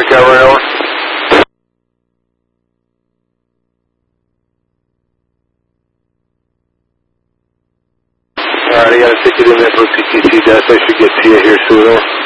Calvary, over. Alright, I got a ticket in there for PTC death. I should get to you here soon, over.